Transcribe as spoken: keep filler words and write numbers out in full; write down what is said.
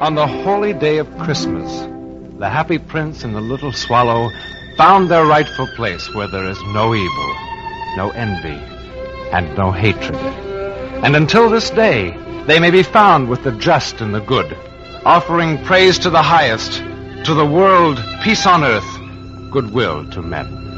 On the holy day of Christmas, the happy prince and the little swallow found their rightful place where there is no evil, no envy, and no hatred. And until this day, they may be found with the just and the good, offering praise to the highest, to the world peace on earth, goodwill to men.